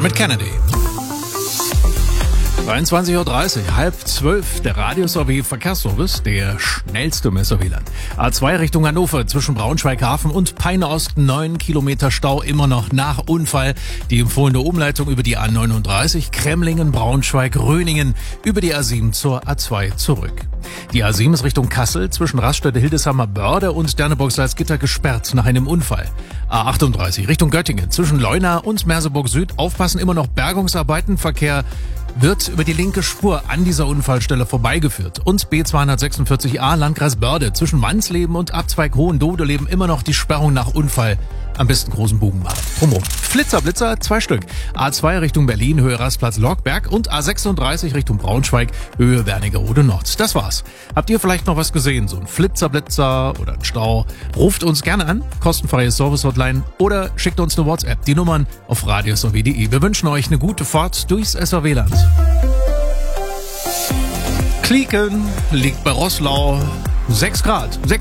mit Kennedy. 23.30 Uhr, 11:30, der Radius-OW-Verkehrsservice, der schnellste im SOW-Land. A2 Richtung Hannover zwischen Braunschweig-Hafen und Peine-Ost, 9 Kilometer Stau, immer noch nach Unfall. Die empfohlene Umleitung über die A39, Kremlingen, Braunschweig, Röningen, über die A7 zur A2 zurück. Die A7 ist Richtung Kassel zwischen Raststätte Hildesheimer Börde und Derneburg-Salzgitter gesperrt nach einem Unfall. A38 Richtung Göttingen zwischen Leuna und Merseburg Süd. Aufpassen, immer noch Bergungsarbeiten. Verkehr wird über die linke Spur an dieser Unfallstelle vorbeigeführt. Und B246a Landkreis Börde zwischen Mannsleben und Abzweig Hohendodeleben immer noch die Sperrung nach Unfall. Am besten großen Bogen machen. Drumherum. Blitzer, 2 Stück. A2 Richtung Berlin, Höhe Rastplatz Lockberg und A36 Richtung Braunschweig, Höhe Wernigerode Nord. Das war's. Habt ihr vielleicht noch was gesehen? So ein Blitzer oder ein Stau? Ruft uns gerne an, kostenfreie Service-Hotline oder schickt uns eine WhatsApp. Die Nummern auf radius.de. Wir wünschen euch eine gute Fahrt durchs SOW-Land. Klieken liegt bei Roßlau 6 Grad.